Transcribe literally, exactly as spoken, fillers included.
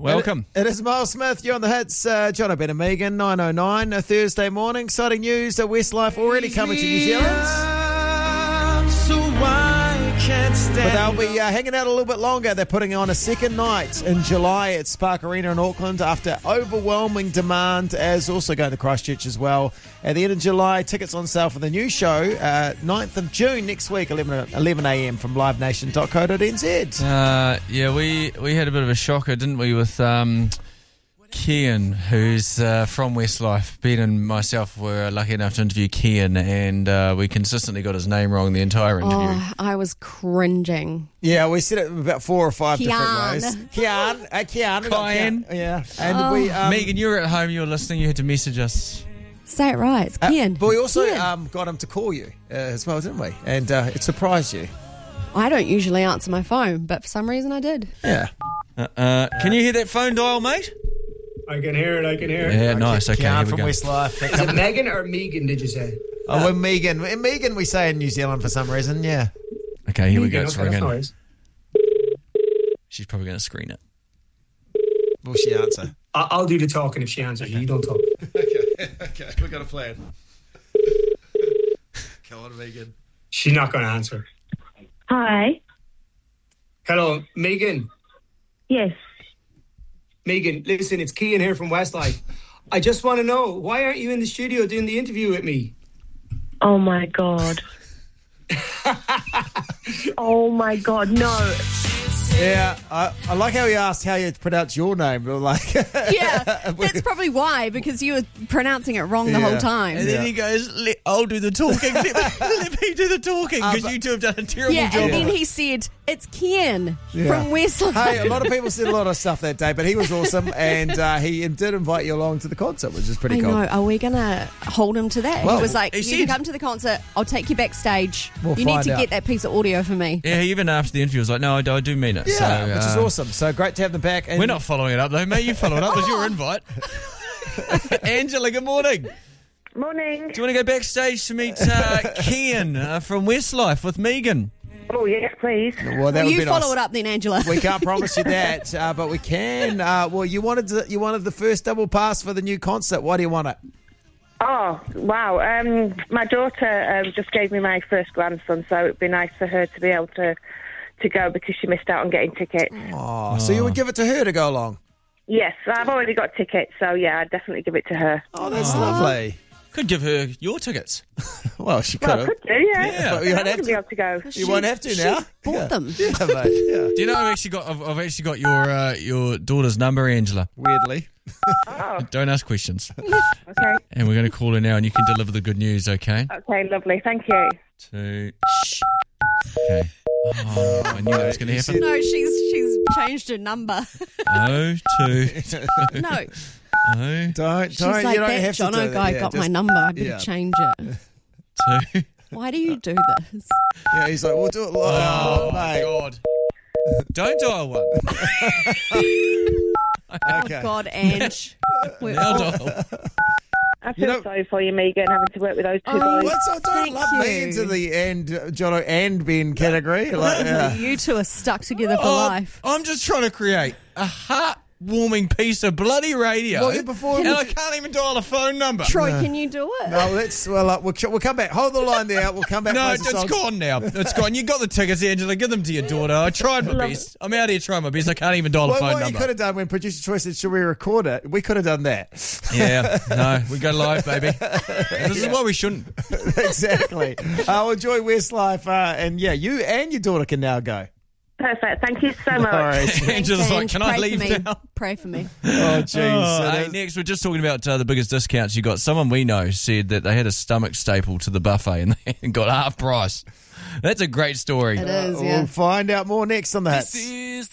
Welcome. It, it is Miles Smith. You're on the hits. Uh, John Ben and Megan, nine oh nine, a Thursday morning. Exciting news that Westlife already coming to New Zealand. So I can't stand But they'll be uh, hanging out a little bit longer. They're putting on a second night in July at Spark Arena in Auckland after overwhelming demand, as also going to Christchurch as well. At the end of July, tickets on sale for the new show, uh, ninth of June next week, eleven a.m. from live nation dot co dot n z. Uh, yeah, we, we had a bit of a shocker, didn't we, with um, Kian, who's uh, from Westlife. Ben and myself were lucky enough to interview Kian, and uh, we consistently got his name wrong the entire interview. Oh, I was cringing. Yeah, we said it about four or five Kian. different ways. Kian, uh, Kian, we got Kian. Kian. Yeah, and Oh. we um, Megan, you were at home, you were listening, you had to message us. Say it right. It's uh, Kian. but we also Kian. um, got him to call you uh, as well, didn't we? And uh, it surprised you. I don't usually answer my phone, but for some reason I did. Yeah. Uh, uh, can you hear that phone dial, mate? I can hear it, I can hear it. Yeah, nice. Okay, Kian here we from go. Westlife. Is it Megan or Megan, did you say? Oh, we're Megan. In Megan, we say in New Zealand for some reason, yeah. Okay, here we go. Megan, It's okay, that's ringing. no worries. She's probably going to screen it. Will she answer? I- I'll do the talking if she answers you. You don't talk. Okay, okay, we got a plan. Come on, Megan. She's not going to answer. Hi. Hello, Megan. Yes. Megan, listen, it's Kian here from Westlife. I just want to know, why aren't you in the studio doing the interview with me? Oh my god. Oh my god. No. Yeah, I, I like how he asked how you pronounce your name. But like, Yeah, that's probably why, because you were pronouncing it wrong the Yeah. whole time. And then Yeah. he goes, let, I'll do the talking. let, me, let me do the talking, because you two have done a terrible Yeah, job. and then he said, it's Kian Yeah. from Westlife. Hey, a lot of people said a lot of stuff that day, but he was awesome, and uh, he did invite you along to the concert, which is pretty I cool. know. Are we going to hold him to that? Well, he was like, he you said- can come to the concert. I'll take you backstage. We'll you need find to out. get that piece of audio for me. Yeah, even after the interview, I was like, no, I do, I do mean it. Yeah, so, which is uh, awesome. So great to have them back. And We're not following it up, though, mate. You follow it up. It was your invite. Angela, good morning. Do Morning. you want to go backstage to meet uh, Kian uh, from Westlife with Megan? Oh yes, please. Well, that Will would you be follow nice. it up then, Angela? We can't promise you that, uh, but we can. Uh, well, you wanted to, you wanted the first double pass for the new concert. Why do you want it? Oh wow. Um, my daughter um, just gave me my first grandson, so it'd be nice for her to be able to to go because she missed out on getting tickets. Oh, so you would give it to her to go along? Yes, I've already got tickets, so yeah, I'd definitely give it to her. Oh, that's lovely. Could give her your tickets. Well, she could Well, have. could do, yeah. Yeah. But you I'm won't have gonna to. be able to go. You won't have to She now. bought yeah. them. Yeah, mate. Yeah. Do you know I've actually got I've, I've actually got your uh, your daughter's number, Angela. Weirdly. Oh, Don't ask questions. okay. And we're going to call her now, and you can deliver the good news, okay? Okay, lovely. Thank you. Two. Shh. Okay. Oh, I knew that was going to happen. No, she's she's changed her number. Oh, two. No, Oh, Don't, she's don't, like, you don't that have to do Jono that. guy Yeah, got just- my number. I better yeah. change it. two. Why do you do this? Yeah, he's like, we'll do it live. Oh, Oh, mate. God. Don't dial one. Okay. Oh, God, Ange. We're Now all- dial. I feel know- sorry for you, Megan, having to work with those two Oh, boys. What's, I don't Thank love me you. into the and uh, Jono and Ben category. Like, yeah. You two are stuck together for Oh, life. I'm just trying to create a heartwarming piece of bloody radio. Well, yeah, before- and I can't even dial a phone number. Troy, can you do it? No, let's well, uh, we'll we'll come back. Hold the line there. We'll come back. No, play some it's songs. gone now. It's gone. You got the tickets, Angela. Give them to your daughter. I tried my best. I'm out here trying my best. I can't even dial a Well, phone what you number. could have done when producer Troy said, "Should we record it?" We could have done that. Yeah, no, we go live, baby. This is why we shouldn't. Exactly. Uh, well, enjoy Westlife, uh, and yeah, you and your daughter can now go. Perfect. Thank you so much. All right. Angela's like, Ange, can I pray leave for me. now? Pray for me. Oh, jeez. Oh, So hey, that's- next, we're just talking about uh, the biggest discounts you got. Someone we know said that they had a stomach staple to the buffet and they got half price. That's a great story. It is, We'll yeah. find out more next on the hits. This is